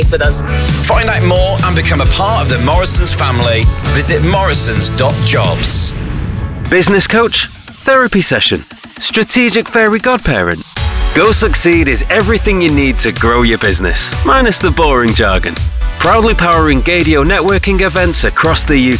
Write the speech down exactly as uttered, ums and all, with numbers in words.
with us. Find out more and become a part of the Morrisons family. Visit morrisons dot jobs. Business coach? Therapy session? Strategic fairy godparent? Go Succeed is everything you need to grow your business, minus the boring jargon. Proudly powering Gadio networking events across the U